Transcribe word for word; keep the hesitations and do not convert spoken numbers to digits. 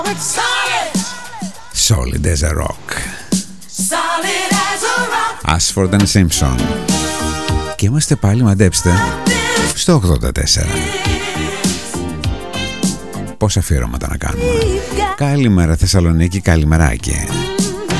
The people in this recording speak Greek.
Solid as a rock. Ashford and Simpson. Και είμαστε πάλι, μαντέψτε, στο ογδόντα τέσσερα. Πόσα αφιερώματα να κάνουμε. Καλημέρα Θεσσαλονίκη, καλημεράκι.